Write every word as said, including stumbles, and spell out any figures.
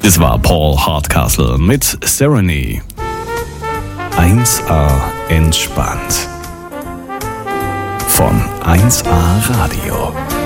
Das war Paul Hardcastle mit Serenity. eins A entspannt. Von eins A Radio.